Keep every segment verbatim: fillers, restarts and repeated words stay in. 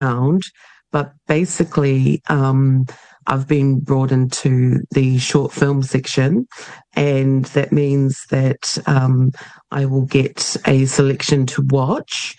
around, but basically, um, I've been brought into the short film section, and that means that um, I will get a selection to watch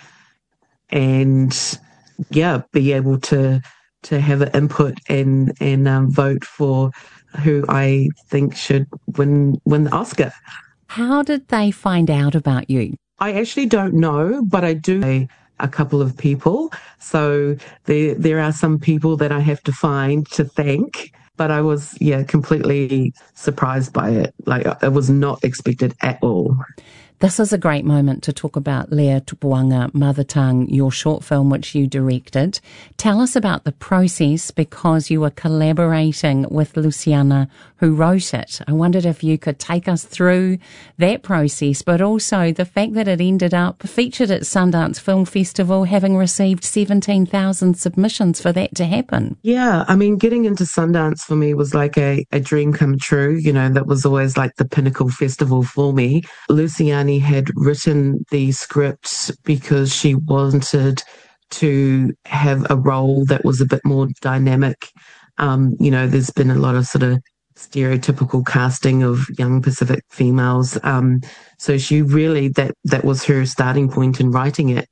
and, yeah, be able to to have an input and and um, vote for who I think should win win the Oscar. How did they find out about you? I actually don't know, but I do know a couple of people. So there there are some people that I have to find to thank. But I was, yeah, completely surprised by it. Like, it was not expected at all. This is a great moment to talk about Lea Tupuanga, Mother Tongue, your short film which you directed. Tell us about the process, because you were collaborating with Luciana, who wrote it. I wondered if you could take us through that process, but also the fact that it ended up featured at Sundance Film Festival, having received seventeen thousand submissions for that to happen. Yeah, I mean, getting into Sundance for me was like a, a dream come true. You know, that was always like the pinnacle festival for me. Luciani had written the script because she wanted to have a role that was a bit more dynamic. Um, you know, there's been a lot of sort of stereotypical casting of young Pacific females. Um, so she really, that, that was her starting point in writing it.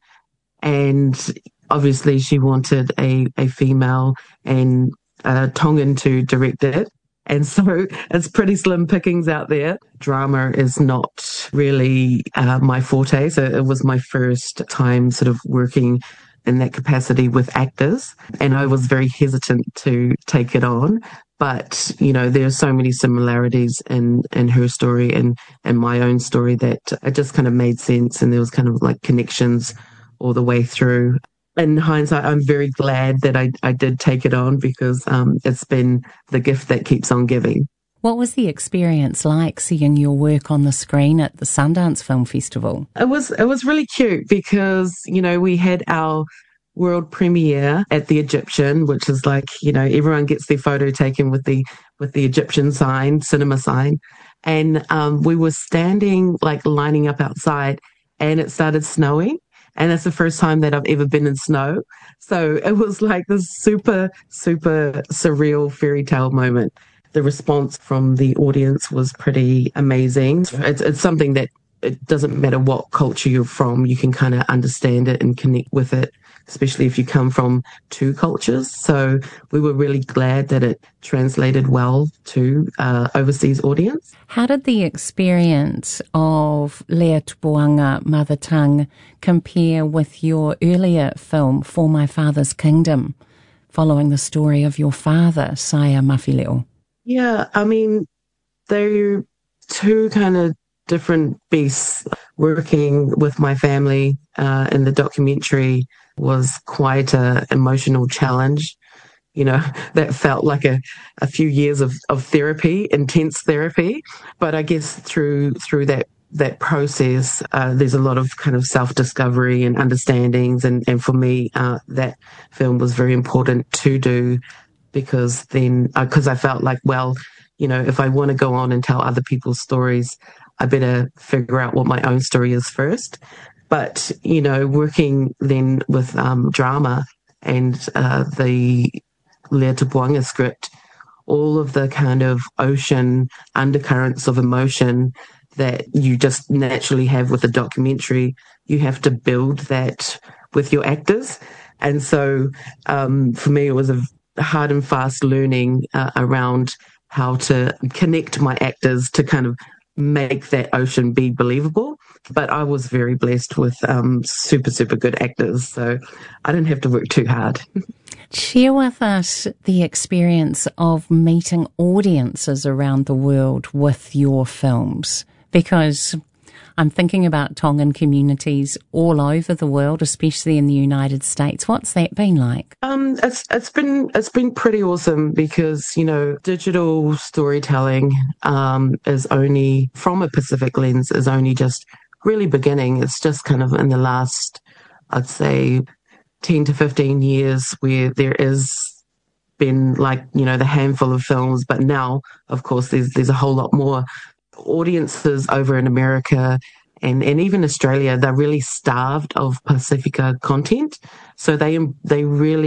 And obviously she wanted a, a female and uh, Tongan to direct it. And so it's pretty slim pickings out there. Drama is not really uh, my forte. So it was my first time sort of working in that capacity with actors. And I was very hesitant to take it on. But, you know, there are so many similarities in, in her story and, and my own story that it just kind of made sense. And there was kind of like connections all the way through. In hindsight, I'm very glad that I, I did take it on, because um, it's been the gift that keeps on giving. What was the experience like, seeing your work on the screen at the Sundance Film Festival? It was it was really cute because, you know, we had our world premiere at the Egyptian, which is like, you know, everyone gets their photo taken with the with the Egyptian sign, cinema sign. And um, we were standing, like, lining up outside, and it started snowing. And it's the first time that I've ever been in snow. So it was like this super, super surreal fairy tale moment. The response from the audience was pretty amazing. It's, it's something that it doesn't matter what culture you're from, you can kind of understand it and connect with it, especially if you come from two cultures. So we were really glad that it translated well to uh, overseas audience. How did the experience of Lea Tupuanga, Mother Tongue, compare with your earlier film, For My Father's Kingdom, following the story of your father, Saia Mawhileo? Yeah, I mean, they're two kind of different beasts. Working with my family uh, in the documentary was quite an emotional challenge. You know, that felt like a, a few years of, of therapy, intense therapy. But I guess through through that that process, uh, there's a lot of kind of self-discovery and understandings. And, and for me, uh, that film was very important to do, because then, because uh, I felt like, well, you know, if I want to go on and tell other people's stories, I better figure out what my own story is first. But, you know, working then with um, drama and uh, the Lea Tupuanga script, all of the kind of ocean undercurrents of emotion that you just naturally have with a documentary, you have to build that with your actors. And so um, for me, it was a hard and fast learning uh, around how to connect my actors to kind of make that ocean be believable. But I was very blessed with um, super, super good actors, so I didn't have to work too hard. Share with us the experience of meeting audiences around the world with your films, because I'm thinking about Tongan communities all over the world, especially in the United States. What's that been like? Um, it's it's been it's been pretty awesome, because, you know, digital storytelling um, is only, from a Pacific lens, is only just really beginning. It's just kind of in the last, I'd say, ten to fifteen years where there is been, like, you know, the handful of films, but now, of course, there's there's a whole lot more. Audiences over in America and, and even Australia, they're really starved of Pacifica content. So they they really